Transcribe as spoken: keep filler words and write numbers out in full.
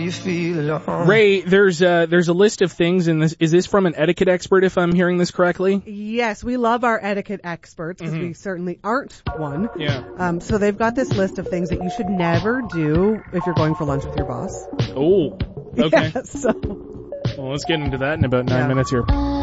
you feel alone. Ray, there's uh, there's a list of things in this. Is this from an etiquette expert, if I'm hearing this correctly? Yes, we love our etiquette experts because mm-hmm. we certainly aren't one. Yeah. Um, so they've got this list of things that you should never do if you're going for lunch with your boss. Oh, okay. Yeah, so. Well, let's get into that in about nine yeah. minutes here.